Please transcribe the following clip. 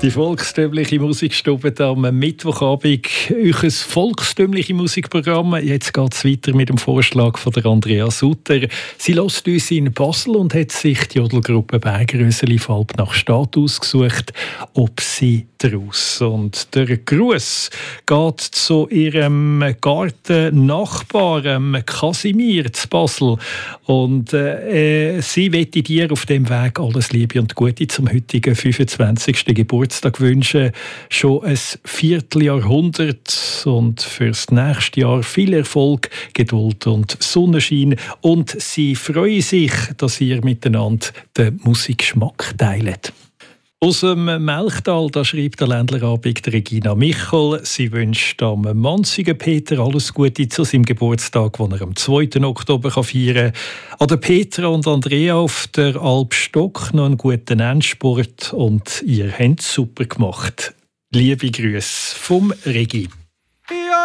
Die volkstümliche Musikstube am Mittwochabend. Euer volkstümliche Musikprogramm. Jetzt geht es weiter mit dem Vorschlag von der Andrea Sutter. Sie hört uns in Basel und hat sich die Jodelgruppe Bergröseli-Falb nach Stadt ausgesucht, ob sie daraus. Und der Gruß geht zu ihrem Gartennachbar Kasimir zu Basel. Und sie wette dir auf dem Weg alles Liebe und Gute zum heutigen 25. Geburtstag wünschen. Schon ein Vierteljahrhundert und fürs nächste Jahr viel Erfolg, Geduld und Sonnenschein. Und sie freuen sich, dass ihr miteinander den Musikgeschmack teilt. Aus dem Melchtal, da schreibt der Ländlerabend Regina Michel. Sie wünscht am manzigen Peter alles Gute zu seinem Geburtstag, den er am 2. Oktober feiern kann. An der Petra und Andrea auf der Alp Stock noch einen guten Endspurt und ihr habt es super gemacht. Liebe Grüße vom Regi.